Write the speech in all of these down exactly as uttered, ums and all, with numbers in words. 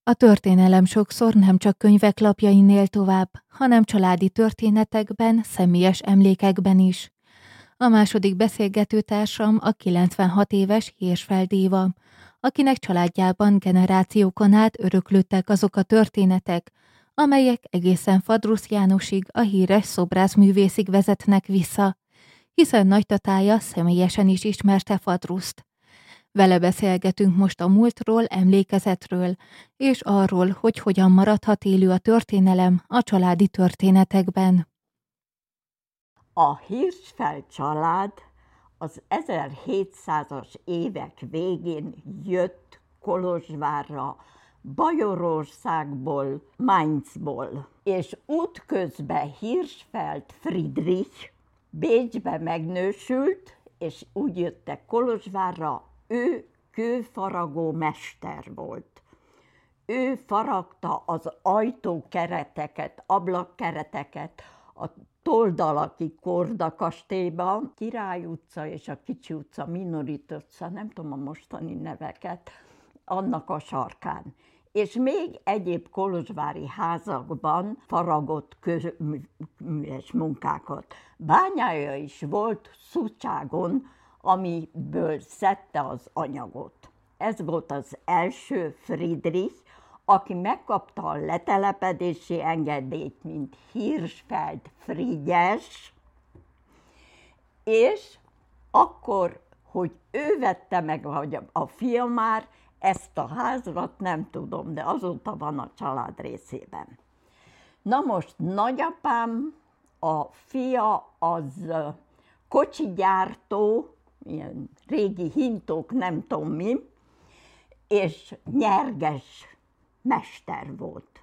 A történelem sokszor nem csak könyvek lapjain él tovább, hanem családi történetekben, személyes emlékekben is. A második beszélgetőtársam a kilencvenhat éves Hirschfeld Éva, akinek családjában generációkon át öröklődtek azok a történetek, amelyek egészen Fadrusz Jánosig, a híres szobrászművészig vezetnek vissza, hiszen nagytatája személyesen is ismerte Fadruszt. Vele beszélgetünk most a múltról, emlékezetről, és arról, hogy hogyan maradhat élő a történelem a családi történetekben. A Hirschfeld család az ezerhétszázas évek végén jött Kolozsvárra, Bajorországból, Mainzból, és útközben Hirschfeld Friedrich Bécsbe megnősült, és úgy jöttek Kolozsvárra, ő kőfaragó mester volt. Ő faragta az ajtókereteket, ablakkereteket a Toldalaki Korda kastélyban, Király utca és a Kicsi utca, Minorit utca, nem tudom a mostani neveket, annak a sarkán. És még egyéb kolozsvári házakban faragott közműves munkákat. Bányája is volt Szucságon, amiből szedte az anyagot. Ez volt az első Friedrich, aki megkapta a letelepedési engedélyt, mint Hirschfeld Frigyes, és akkor, hogy ő vette meg, vagy a fia már, ezt a házat nem tudom, de azóta van a család részében. Na most nagyapám, a fia az kocsigyártó, ilyen régi hintók, nem tudom mi, és nyerges mester volt.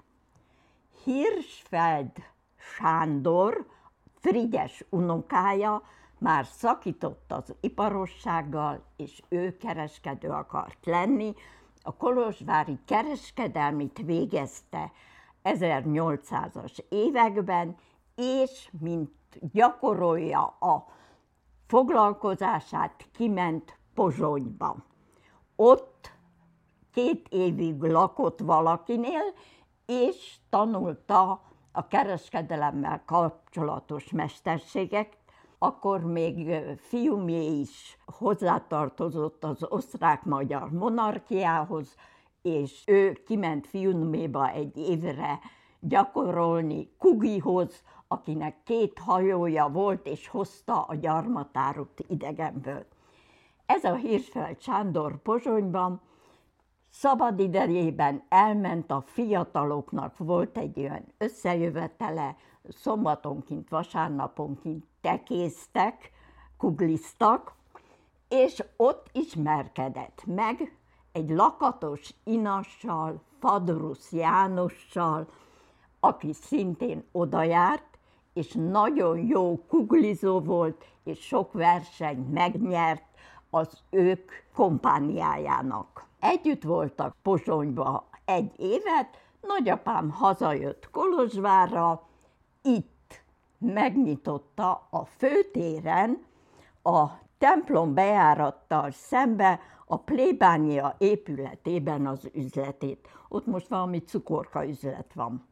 Hirschfeld Sándor, Frigyes unokája, már szakított az iparossággal, és ő kereskedő akart lenni. A kolozsvári kereskedelmit végezte ezernyolcszázas években, és mint gyakorolja a foglalkozását, kiment Pozsonyba. Ott két évig lakott valakinél, és tanulta a kereskedelemmel kapcsolatos mesterségeket. Akkor még fiumjé is hozzátartozott az osztrák-magyar monarchiához, és ő kiment Fiuméba egy évre gyakorolni Kugihoz, akinek két hajója volt, és hozta a gyarmatárut idegenből. Ez a Hirschfeld Sándor Pozsonyban szabadidejében elment a fiataloknak, volt egy olyan összejövetele, szombatonként, vasárnaponként tekéztek, kugliztak, és ott ismerkedett meg egy lakatos inassal, Fadrusz Jánossal, aki szintén odajárt, és nagyon jó kuglizó volt, és sok versenyt megnyert az ők kompániájának. Együtt voltak Pozsonyba egy évet, nagyapám hazajött Kolozsvárra, itt megnyitotta a főtéren, a templom bejárattal szembe, a plébánia épületében az üzletét. Ott most valami cukorka üzlet van.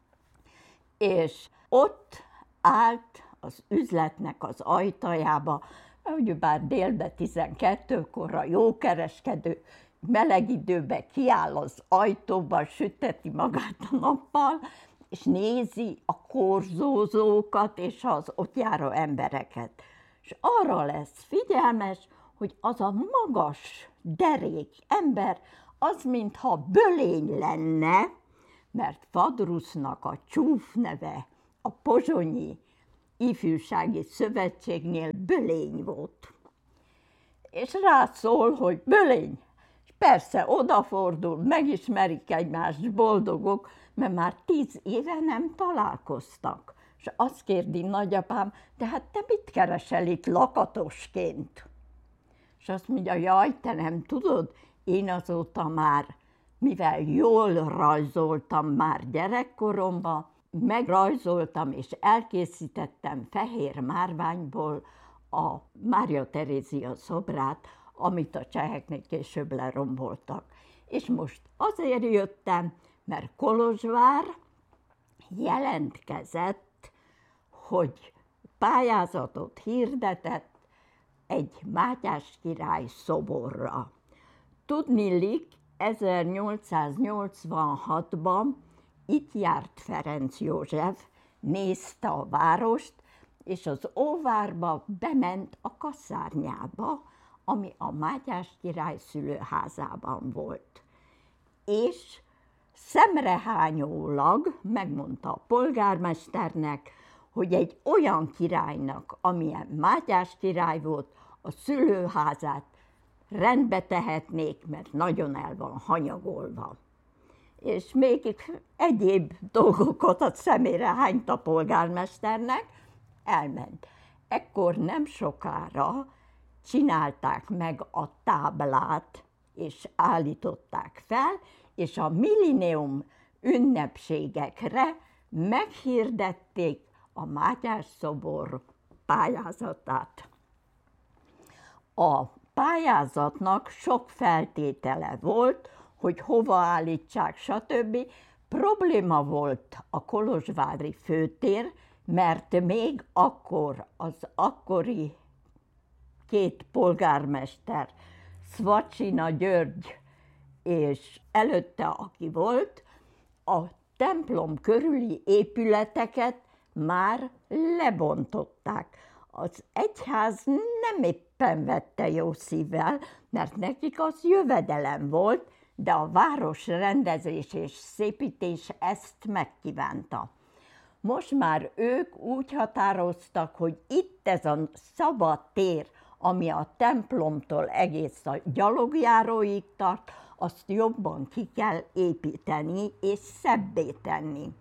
És ott állt az üzletnek az ajtajába, ugyebár délben tizenkettőkor a jókereskedő meleg időben kiáll az ajtóba, süteti magát a nappal, és nézi a korzózókat és az ott járó embereket. És arra lesz figyelmes, hogy az a magas, derék ember, az mintha bölény lenne, mert Fadrusznak a csúf neve a Pozsonyi Ifjúsági Szövetségnél Bölény volt. És rászól, hogy Bölény. És persze odafordul, megismerik egymást, boldogok, mert már tíz éve nem találkoztak. És azt kérdi nagyapám, de hát te mit keresel itt lakatosként? És azt mondja, jaj, te nem tudod, én azóta már, mivel jól rajzoltam már gyerekkoromban, megrajzoltam és elkészítettem fehér márványból a Mária Terézia szobrát, amit a cseheknek később leromboltak. És most azért jöttem, mert Kolozsvár jelentkezett, hogy pályázatot hirdetett egy Mátyás király szoborra. Tudniillik, ezernyolcszáznyolcvanhatban itt járt Ferenc József, nézte a várost, és az óvárba bement a kaszárnyába, ami a Mátyás király szülőházában volt. És szemrehányólag megmondta a polgármesternek, hogy egy olyan királynak, amilyen Mátyás király volt, a szülőházát rendbe tehetnék, mert nagyon el van hanyagolva. És még egyéb dolgokat a szemére hányt a polgármesternek, elment. Ekkor nem sokára csinálták meg a táblát, és állították fel, és a millennium ünnepségekre meghirdették a Mátyás szobor pályázatát. A pályázatnak sok feltétele volt, hogy hova állítsák, stb. Probléma volt a kolozsvári főtér, mert még akkor az akkori két polgármester, Szvacsina György és előtte, aki volt, a templom körüli épületeket már lebontották. Az egyház nem éppen vette jó szívvel, mert nekik az jövedelem volt, de a város rendezés és szépítés ezt megkívánta. Most már ők úgy határoztak, hogy itt ez a szabad tér, ami a templomtól egész a gyalogjáróig tart, azt jobban ki kell építeni és szebbé tenni.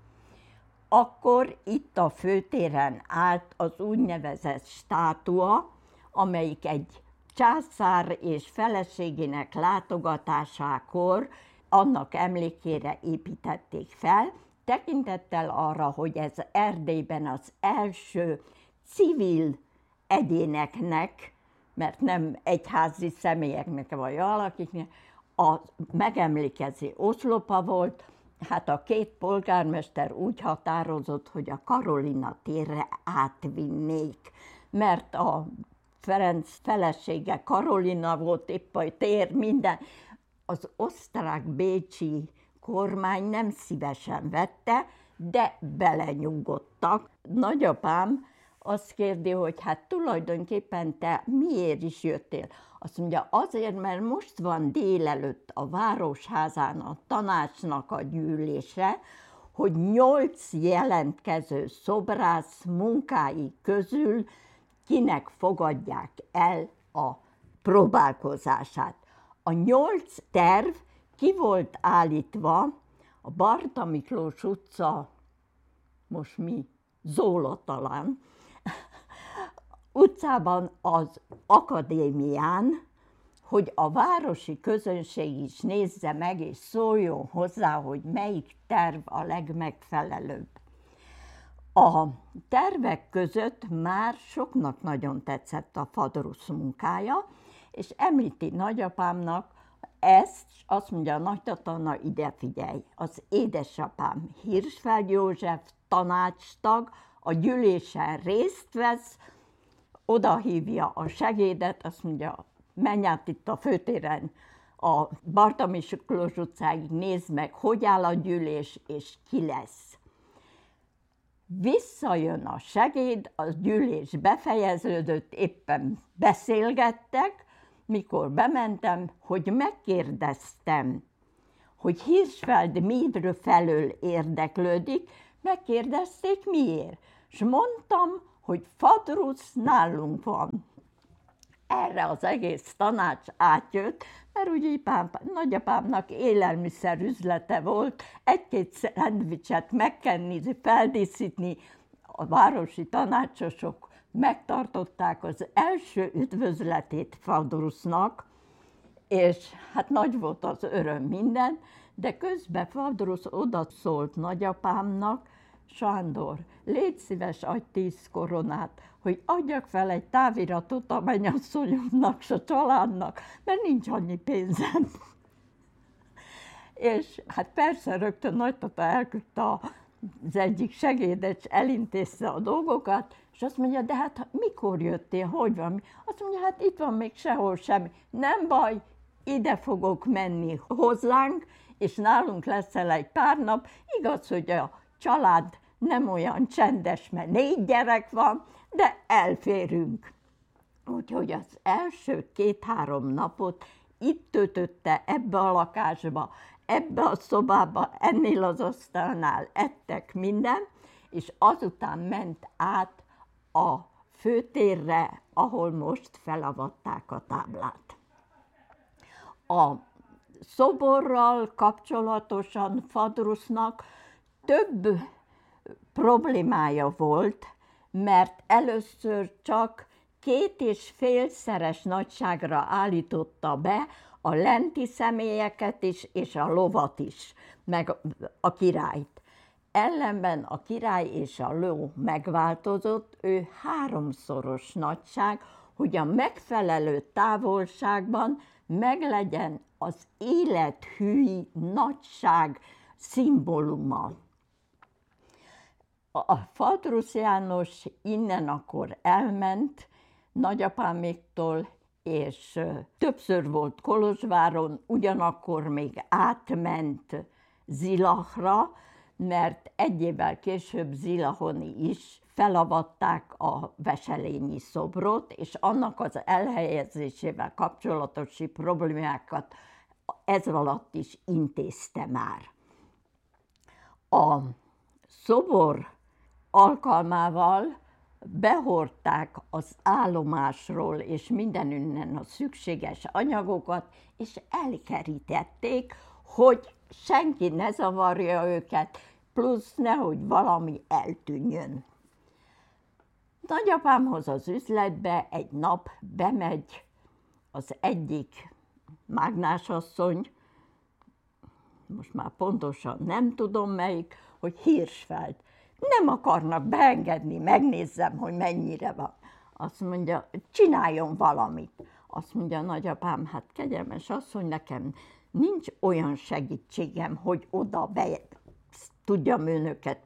Akkor itt a főtéren állt az úgynevezett státua, amelyik egy császár és feleségének látogatásakor annak emlékére építették fel, tekintettel arra, hogy ez Erdélyben az első civil egyéneknek, mert nem egyházi személyeknek vagy valakiknek, a megemlékező oszlopa volt. Hát a két polgármester úgy határozott, hogy a Karolina térre átvinnék, mert a Ferenc felesége Karolina volt, épp a tér, minden. Az osztrák-bécsi kormány nem szívesen vette, de belenyugodtak. Nagyapám azt kérdi, hogy hát tulajdonképpen te miért is jöttél? Azt mondja, azért, mert most van délelőtt a Városházán a tanácsnak a gyűlése, hogy nyolc jelentkező szobrász munkái közül kinek fogadják el a próbálkozását. A nyolc terv ki volt állítva a Barta Miklós utca, most mi, Zóla talán, utcában az akadémián, hogy a városi közönség is nézze meg és szóljon hozzá, hogy melyik terv a legmegfelelőbb. A tervek között már soknak nagyon tetszett a Fadrusz munkája, és említi nagyapámnak ezt, azt mondja a nagytatana, ide figyelj, az édesapám Hirschfeld József tanácstag, a gyűlésen részt vesz, oda hívja a segédet, azt mondja, menj át itt a főtéren a Barta Miklós utcáig, nézd meg, hogy áll a gyűlés, és ki lesz. Visszajön a segéd, a gyűlés befejeződött, éppen beszélgettek, mikor bementem, hogy megkérdeztem, hogy Hirschfeld miről felől érdeklődik, megkérdezték miért, és mondtam, hogy Fadrusz nálunk van. Erre az egész tanács átjött, mert ugye apám, nagyapámnak élelmiszer üzlete volt, egy-két szendvicset megkenni, feldíszítni. A városi tanácsosok megtartották az első üdvözletét Fadrusznak, és hát nagy volt az öröm minden, de közben Fadrusz oda szólt nagyapámnak, Sándor, légy szíves, adj tíz koronát, hogy adjak fel egy táviratot a mennyasszonyomnak, s a családnak, mert nincs annyi pénzem. És hát persze rögtön nagytata elküldte az egyik segédet, elintézte a dolgokat, és azt mondja, de hát mikor jöttél, hogy van? Azt mondja, hát itt van még sehol semmi. Nem baj, ide fogok menni hozzánk, és nálunk leszel egy pár nap. Igaz, hogy a család nem olyan csendes, mert négy gyerek van, de elférünk. Úgyhogy az első két-három napot itt töltötte ebbe a lakásba, ebbe a szobába, ennél az asztalnál ettek minden, és azután ment át a főtérre, ahol most felavatták a táblát. A szoborral kapcsolatosan Fadrusznak több problémája volt, mert először csak két és félszeres nagyságra állította be a lenti személyeket is, és a lovat is, meg a királyt. Ellenben a király és a ló megváltozott, ő háromszoros nagyság, hogy a megfelelő távolságban meglegyen az élethű nagyság szimbóluma. A Fadrusz János innen akkor elment nagyapáméktól, és többször volt Kolozsváron, ugyanakkor még átment Zilahra, mert egy évvel később Zilahon is felavatták a Veselényi szobrot, és annak az elhelyezésével kapcsolatos problémákat ez alatt is intézte már. A szobor alkalmával behordták az állomásról és mindenünnen a szükséges anyagokat, és elkerítették, hogy senki ne zavarja őket, plusz nehogy valami eltűnjön. Nagyapámhoz az üzletbe egy nap bemegy az egyik mágnásasszony, most már pontosan nem tudom melyik, hogy Hirschfeld. Nem akarnak beengedni, megnézzem, hogy mennyire van. Azt mondja, csináljon valamit. Azt mondja nagyapám, hát kegyelmes asszony, nekem nincs olyan segítségem, hogy oda be tudjam önöket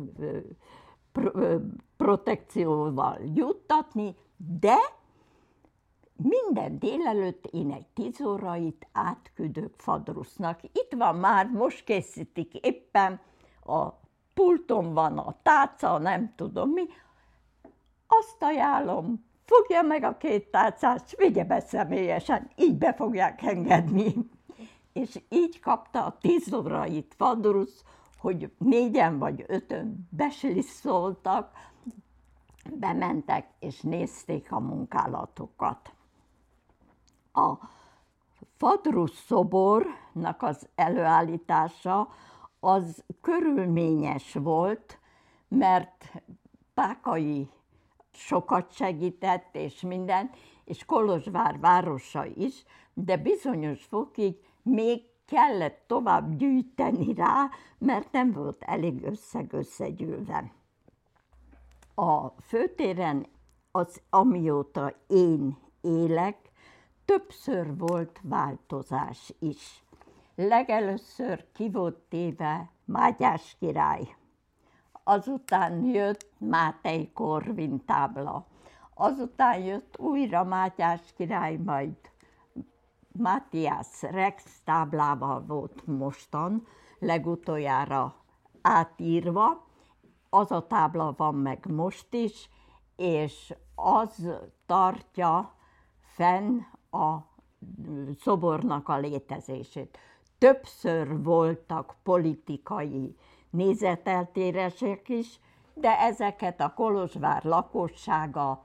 protekcióval juttatni, de minden délelőtt én egy tíz órait átküldök Fadrusznak. Itt van már, most készítik éppen, a pulton van a tálca, nem tudom mi. Azt ajánlom, fogja meg a két tálcát, vigye be személyesen, így be fogják engedni. És így kapta a tíz órait Fadrusz, hogy négyen vagy ötön beslisszoltak, bementek és nézték a munkálatokat. A Fadrusz szobornak az előállítása az körülményes volt, mert Pákai sokat segített és minden, és Kolozsvár városa is, de bizonyos fokig még kellett tovább gyűjteni rá, mert nem volt elég összeg összegyűlve. A főtéren, az, amióta én élek, többször volt változás is. Legelőször ki volt téve Mátyás király, azután jött Máté Korvin tábla, azután jött újra Mátyás király, majd Matthias Rex táblával volt mostan, legutoljára átírva. Az a tábla van meg most is, és az tartja fenn a szobornak a létezését. Többször voltak politikai nézeteltérések is, de ezeket a Kolozsvár lakossága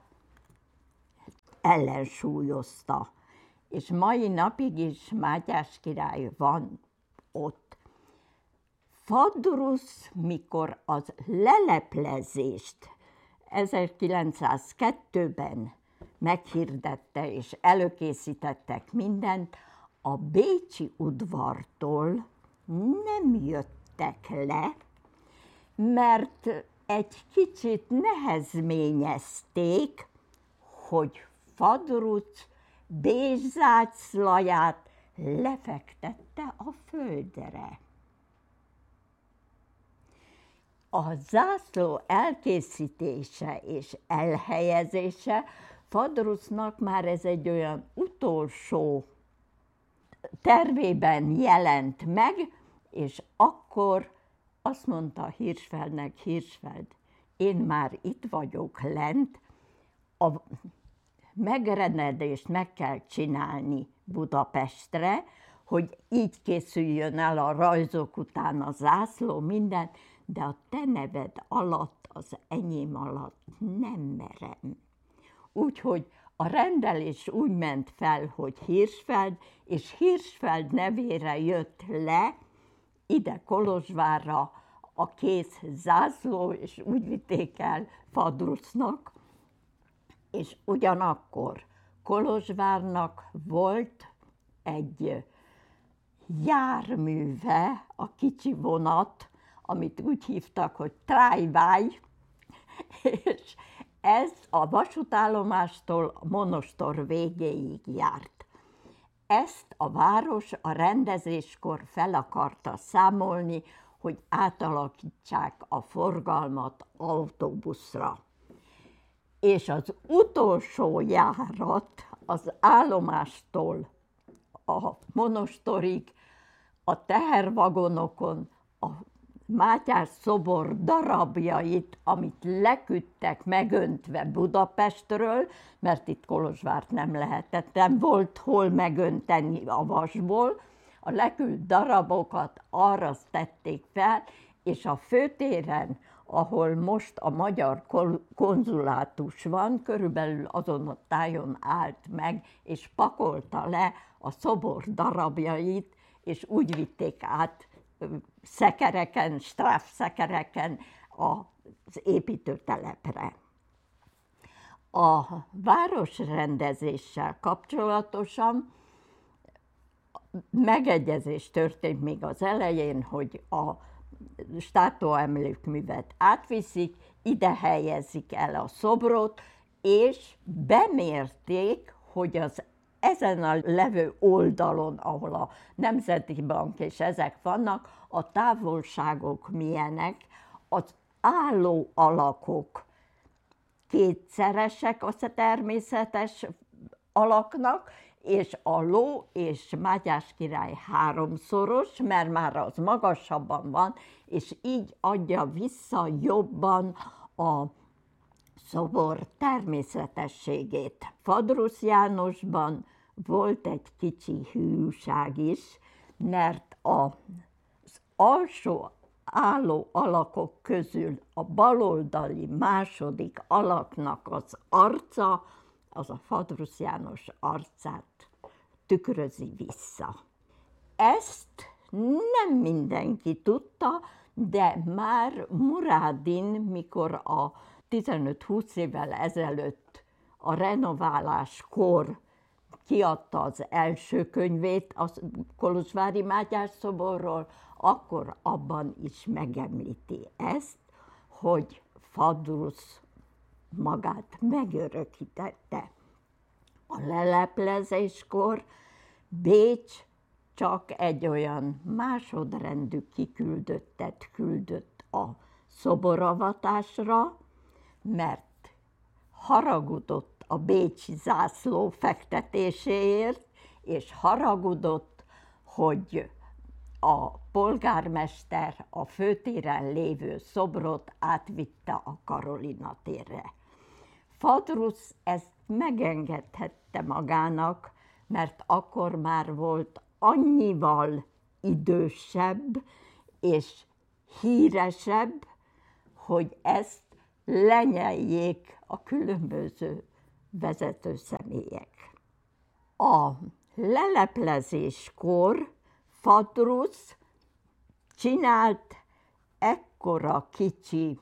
ellensúlyozta. És mai napig is Mátyás király van ott. Fadrusz, mikor az leleplezést ezerkilencszázkettőben meghirdette és előkészítettek mindent, a bécsi udvartól nem jöttek le, mert egy kicsit nehezményezték, hogy Fadrusz bézsáclaját lefektette a földre. A zászló elkészítése és elhelyezése Faddrusznak már ez egy olyan utolsó tervében jelent meg, és akkor azt mondta Hirschfeldnek: Hirschfeld, én már itt vagyok lent, a megrenedést meg kell csinálni Budapestre, hogy így készüljön el a rajzok után a zászló, minden, de a te neved alatt, az enyém alatt nem merem. Úgyhogy a rendelés úgy ment fel, hogy Hirschfeld, és Hirschfeld nevére jött le ide Kolozsvárra a kész zászló, és úgy vitték el Faddrusznak. És ugyanakkor Kolozsvárnak volt egy járműve, a kicsi vonat, amit úgy hívtak, hogy trájváj, és ez a vasútállomástól a monostor végéig járt. Ezt a város a rendezéskor fel akarta számolni, hogy átalakítsák a forgalmat autóbuszra. És az utolsó járat az állomástól a monostorig a tehervagonokon a Mátyás szobor darabjait, amit leküldtek megöntve Budapestről, mert itt Kolozsvárt nem lehetett, nem volt hol megönteni a vasból, a leküldt darabokat arra tették fel, és a főtéren, ahol most a magyar konzulátus van, körülbelül azon a tájon állt meg, és pakolta le a szobor darabjait, és úgy vitték át szekereken, stráfszekereken az építőtelepre. A városrendezéssel kapcsolatosan megegyezés történt még az elején, hogy a státuaemlékművet átviszik, ide helyezik el a szobrot, és bemérték, hogy az ezen a levő oldalon, ahol a Nemzeti Bank és ezek vannak, a távolságok milyenek, az álló alakok kétszeresek a természetes alaknak, és a ló és Mátyás király háromszoros, mert már az magasabban van, és így adja vissza jobban a szobor természetességét. Faddrusz Jánosban volt egy kicsi hűság is, mert az alsó álló alakok közül a baloldali második alaknak az arca, az a Faddrusz János arcát tükrözi vissza. Ezt nem mindenki tudta, de már Murádin, mikor a tizenöt-húsz évvel ezelőtt a renováláskor kiadta az első könyvét a kolozsvári Mátyás szoborról, akkor abban is megemlíti ezt, hogy Faddrusz magát megörökítette. A leleplezéskor Bécs csak egy olyan másodrendű kiküldöttet küldött a szoboravatásra, mert haragudott a bécsi zászló fektetéséért, és haragudott, hogy a polgármester a főtéren lévő szobrot átvitte a Karolina térre. Faddrusz ezt megengedhette magának, mert akkor már volt annyival idősebb és híresebb, hogy ezt lenyeljék a különböző vezető személyek. A leleplezéskor Faddrusz csinált ekkora kicsi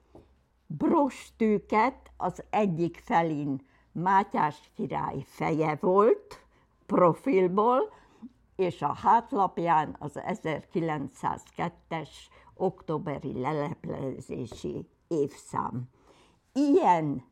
brostűket, az egyik felén Mátyás király feje volt, profilból, és a hátlapján az ezerkilencszázkettes októberi leleplezési évszám. Ilyen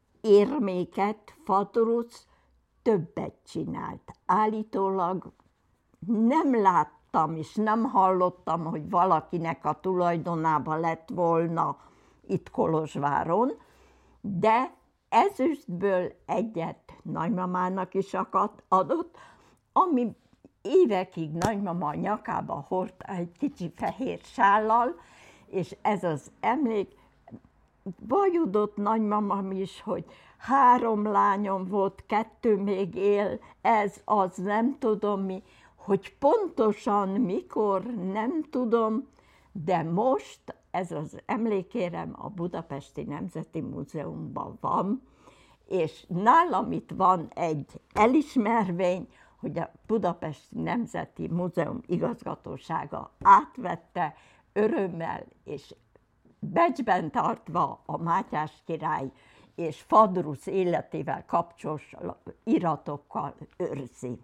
érméket Faddrusz többet csinált. Állítólag nem láttam és nem hallottam, hogy valakinek a tulajdonában lett volna itt Kolozsváron, de ezüstből egyet nagymamának is adott, ami évekig nagymama a nyakába hordta egy kicsi fehér sállal, és ez az emlék, vajudott nagymamam is, hogy három lányom volt, kettő még él, ez, az, nem tudom mi, hogy pontosan mikor, nem tudom, de most ez az emlékérem a Budapesti Nemzeti Múzeumban van, és nálam itt van egy elismervény, hogy a Budapesti Nemzeti Múzeum igazgatósága átvette örömmel és becsben tartva a Mátyás király és Fadrusz életével kapcsolatos iratokkal őrzi.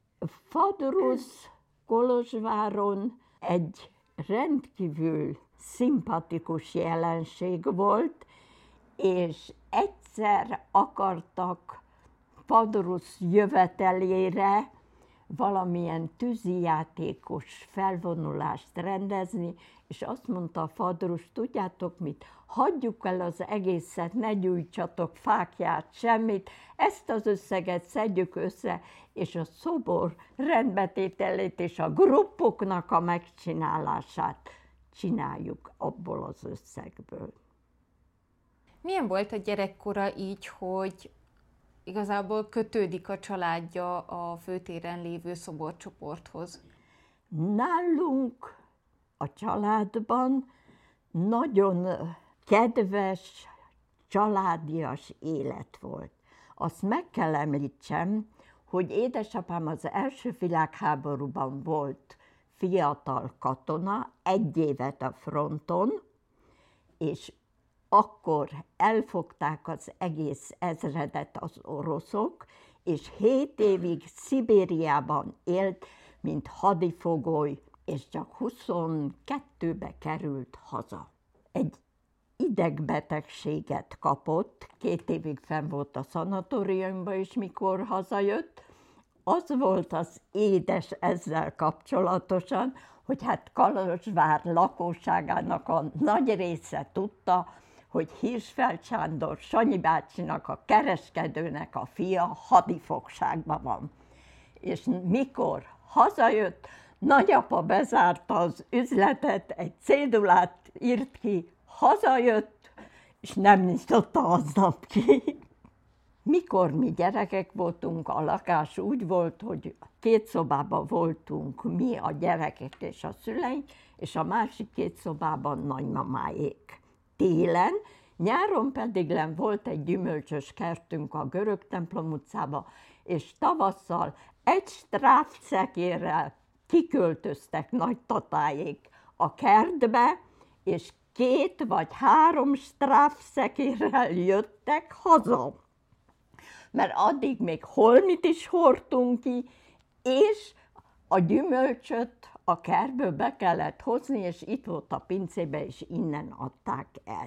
Fadrusz Kolozsváron egy rendkívül szimpatikus jelenség volt, és egyszer akartak Fadrusz jövetelére valamilyen tűzijátékos felvonulást rendezni, és azt mondta a Fadrusz, tudjátok mit, hagyjuk el az egészet, ne gyújtsatok fákját, semmit, ezt az összeget szedjük össze, és a szobor rendbetételét és a gruppoknak a megcsinálását csináljuk abból az összegből. Milyen volt a gyerekkora így, hogy igazából kötődik a családja a főtéren lévő szoborcsoporthoz? Nálunk a családban nagyon kedves, családias élet volt. Azt meg kell említsem, hogy édesapám az első világháborúban volt fiatal katona, egy évet a fronton, és akkor elfogták az egész ezredet az oroszok, és hét évig Szibériában élt, mint hadifogoly, és csak huszonkettőbe került haza. Egy idegbetegséget kapott, két évig fenn volt a szanatóriumban is, mikor hazajött. Az volt az édes ezzel kapcsolatosan, hogy hát Kolozsvár lakosságának a nagy része tudta, hogy Hirschfeld Sándor, Sanyi bácsinak, a kereskedőnek a fia hadifogságban van. És mikor hazajött, nagyapa bezárta az üzletet, egy cédulát írt ki, hazajött, és nem nyitotta aznap ki. Mikor mi gyerekek voltunk, a lakás úgy volt, hogy két szobában voltunk mi, a gyerekek és a szüleink, és a másik két szobában nagymamáék. Télen, nyáron pedig len volt egy gyümölcsös kertünk a Görög templom utcába, és tavasszal egy stráfszekérrel kiköltöztek nagytatáék a kertbe, és két vagy három stráfszekérrel jöttek haza. Mert addig még holmit is hordtunk ki, és a gyümölcsöt a kertből be kellett hozni, és itt volt a pincébe, és innen adták el.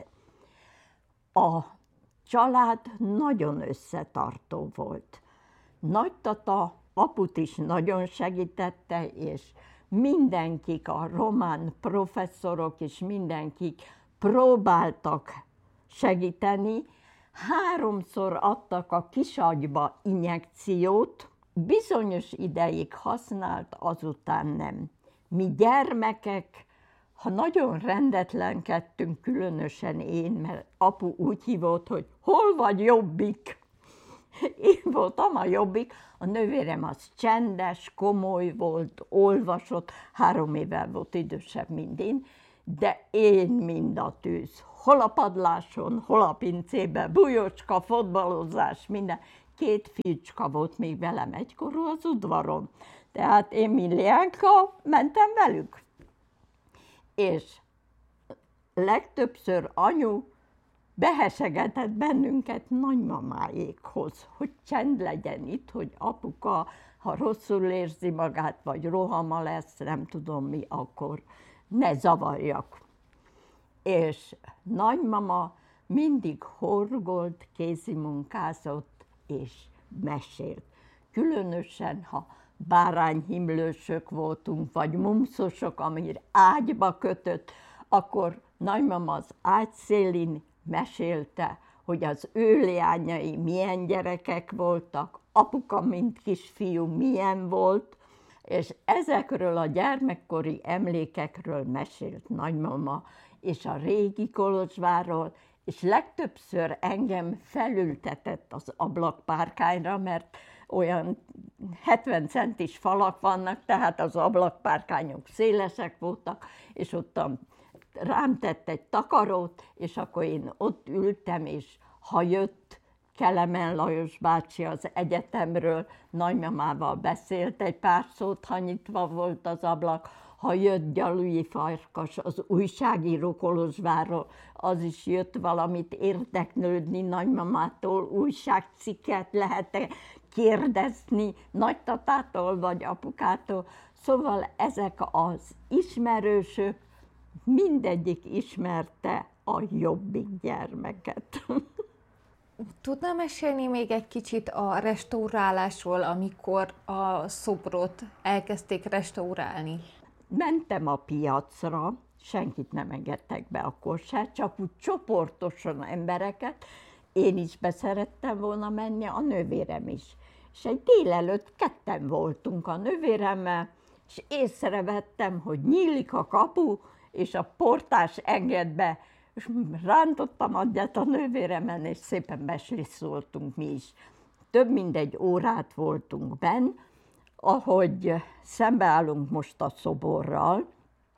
A család nagyon összetartó volt. Nagytata aput is nagyon segítette, és mindenkik, a román professzorok és mindenkik próbáltak segíteni. Háromszor adtak a kisagyba injekciót, bizonyos ideig használt, azután nem. Mi gyermekek, ha nagyon rendetlenkedtünk, különösen én, mert apu úgy hívott, hogy hol vagy Jobbik? Én voltam a Jobbik, a nővérem az csendes, komoly volt, olvasott, három évvel volt idősebb, mint én, de én mind a tűz. Hol a padláson, hol a pincébe, bujocska, fotbalozás, minden. Két fiúcska volt még velem egykorú az udvaron. Tehát én, mint Liánka, mentem velük. És legtöbbször anyu behesegetett bennünket nagymamáékhoz, hogy csend legyen itt, hogy apuka, ha rosszul érzi magát, vagy rohama lesz, nem tudom mi, akkor ne zavarjak. És nagymama mindig horgolt, kézimunkázott és mesélt. Különösen, ha bárányhimlősök voltunk, vagy mumszosok, amire ágyba kötött, akkor nagymama az ágy szélén mesélte, hogy az ő leányai milyen gyerekek voltak, apuka, mint kisfiú, milyen volt, és ezekről a gyermekkori emlékekről mesélt nagymama, és a régi Kolozsvárról, és legtöbbször engem felültetett az ablakpárkányra, mert olyan hetven centis falak vannak, tehát az ablakpárkányok szélesek voltak, és ott rám tett egy takarót, és akkor én ott ültem, és ha jött Kelemen Lajos bácsi az egyetemről, nagymamával beszélt egy pár szót, ha nyitva volt az ablak, ha jött Gyalui Farkas, az újságíró Kolozsvárról, az is jött valamit érdeklődni nagymamától, újságcikket lehet kérdezni nagytatától vagy apukától. Szóval ezek az ismerősök, mindegyik ismerte a Jobbik gyermeket. Tudna mesélni még egy kicsit a restaurálásról, amikor a szobrot elkezdték restaurálni? Mentem a piacra, senkit nem engedtek be akkor se, csak úgy csoportosan embereket. Én is beszerettem volna menni, a nővérem is. És egy délelőtt ketten voltunk a nővéremmel, és észrevettem, hogy nyílik a kapu, és a portás enged be, és rántottam agyat a nővéremen, és szépen beslisszoltunk mi is. Több mint egy órát voltunk benn, ahogy szembeállunk most a szoborral,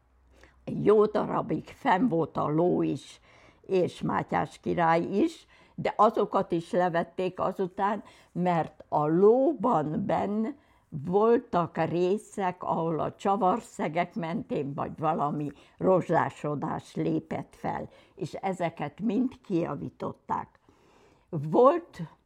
egy jó darabig fenn volt a ló is, és Mátyás király is, de azokat is levették azután, mert a lóban benn voltak részek, ahol a csavarszegek mentén, vagy valami rozsdásodás lépett fel, és ezeket mind kijavították. Volt